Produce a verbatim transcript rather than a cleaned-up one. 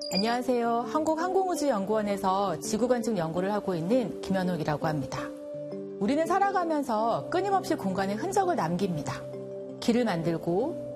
안녕하세요. 한국항공우주연구원에서 지구관측 연구를 하고 있는 김현옥이라고 합니다. 우리는 살아가면서 끊임없이 공간에 흔적을 남깁니다. 길을 만들고